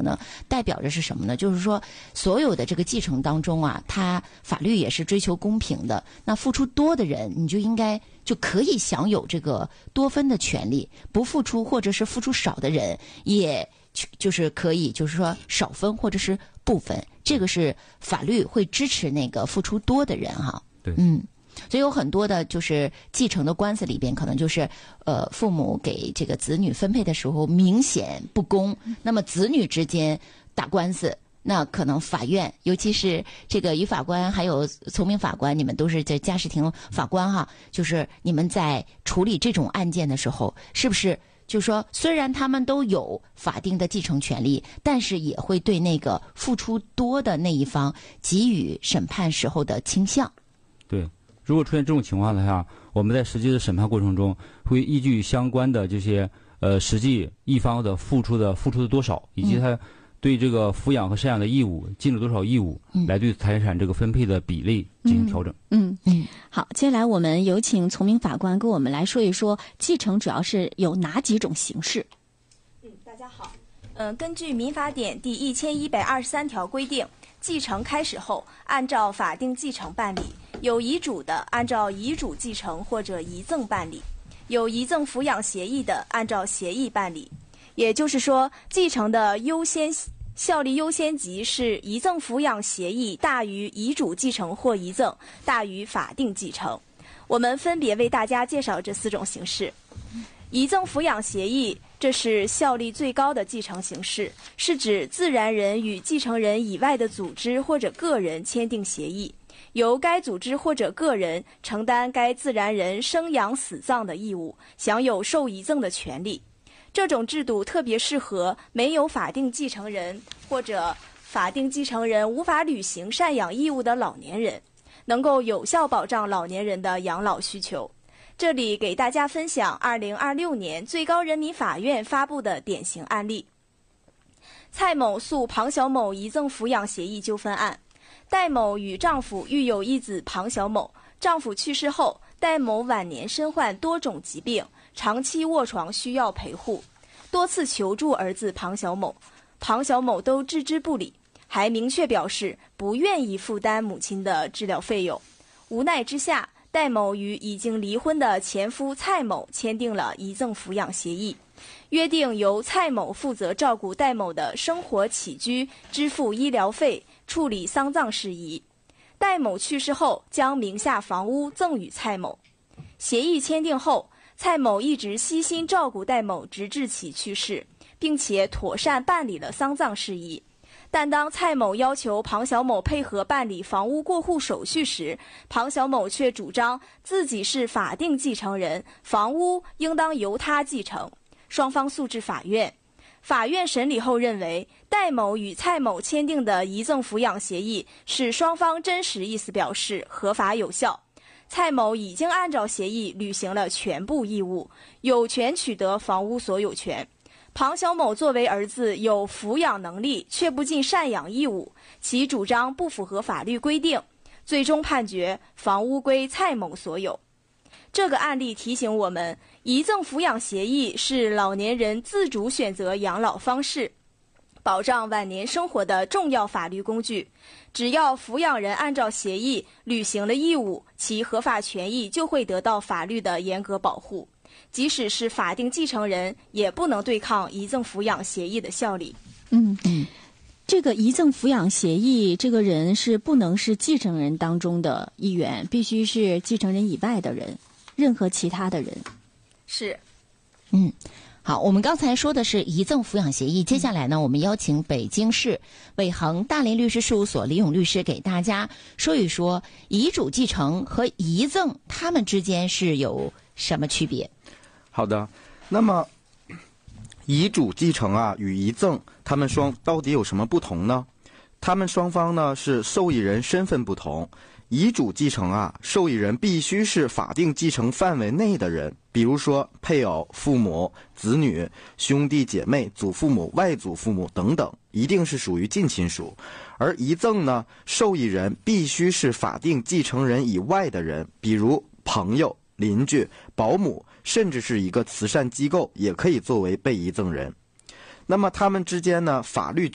呢？代表着是什么呢？就是说所有的这个继承当中啊，它法律也是追求公平的。那付出多的人，你就可以享有这个多分的权利；不付出或者是付出少的人，也就是可以就是说少分或者是不分。这个是法律会支持那个付出多的人哈。 对， 所以有很多的就是继承的官司里边，可能就是父母给这个子女分配的时候明显不公，那么子女之间打官司，那可能法院，尤其是这个于法官还有从明法官，你们都是在家事庭法官哈，就是你们在处理这种案件的时候，是不是就是说虽然他们都有法定的继承权利，但是也会对那个付出多的那一方给予审判时候的倾向？ 对。如果出现这种情况的话，我们在实际的审判过程中，会依据相关的这些实际一方的付出的多少，以及他对这个抚养和赡养的义务尽了多少义务，来对财产这个分配的比例进行调整。 好，接下来我们有请从明法官跟我们来说一说继承主要是有哪几种形式。 大家好。根据民法典第1123条规定，继承开始后，按照法定继承办理；有遗嘱的，按照遗嘱继承或者遗赠办理；有遗赠抚养协议的，按照协议办理。也就是说，继承的效力优先级是遗赠抚养协议大于遗嘱继承或遗赠大于法定继承。我们分别为大家介绍这4种形式。遗赠抚养协议，这是效力最高的继承形式，是指自然人与继承人以外的组织或者个人签订协议，由该组织或者个人承担该自然人生养死葬的义务，享有受遗赠的权利。这种制度特别适合没有法定继承人或者法定继承人无法履行赡养义务的老年人，能够有效保障老年人的养老需求。这里给大家分享2026年最高人民法院发布的典型案例。蔡某诉庞小某遗赠抚养协议纠纷案。戴某与丈夫育有一子庞小某，丈夫去世后，戴某晚年身患多种疾病，长期卧床需要陪护，多次求助儿子庞小某，庞小某都置之不理，还明确表示不愿意负担母亲的治疗费用。无奈之下，戴某与已经离婚的前夫蔡某签订了遗赠抚养协议，约定由蔡某负责照顾戴某的生活起居，支付医疗费，处理丧葬事宜。戴某去世后，将名下房屋赠与蔡某。协议签订后，蔡某一直悉心照顾戴某，直至其去世，并且妥善办理了丧葬事宜。但当蔡某要求庞小某配合办理房屋过户手续时，庞小某却主张自己是法定继承人，房屋应当由他继承。双方诉至法院，法院审理后认为，戴某与蔡某签订的遗赠抚养协议是双方真实意思表示，合法有效。蔡某已经按照协议履行了全部义务，有权取得房屋所有权。庞小某作为儿子有抚养能力，却不尽赡养义务，其主张不符合法律规定，最终判决房屋归蔡某所有。这个案例提醒我们，遗赠抚养协议是老年人自主选择养老方式，保障晚年生活的重要法律工具。只要抚养人按照协议履行了义务，其合法权益就会得到法律的严格保护。即使是法定继承人，也不能对抗遗赠抚养协议的效力。 这个遗赠抚养协议，这个人是不能是继承人当中的一员，必须是继承人以外的人，任何其他的人。 是。 好，我们刚才说的是遗赠抚养协议，接下来呢，我们邀请北京市伟恒大林律师事务所李勇律师给大家说一说遗嘱继承和遗赠他们之间是有什么区别。 好的，那么遗嘱继承啊与遗赠，他们到底有什么不同呢？他们双方呢是受益人身份不同。遗嘱继承啊，受益人必须是法定继承范围内的人，比如说配偶、父母、子女、兄弟姐妹、祖父母、外祖父母等等，一定是属于近亲属。而遗赠呢，受益人必须是法定继承人以外的人，比如朋友、邻居、保姆，甚至是一个慈善机构也可以作为被遗赠人。那么他们之间呢，法律